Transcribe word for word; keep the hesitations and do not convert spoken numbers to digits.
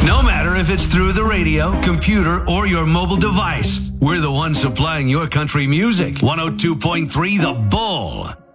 No matter if it's through the radio, computer, or your mobile device, we're the ones supplying your country music. one oh two point three The Bull.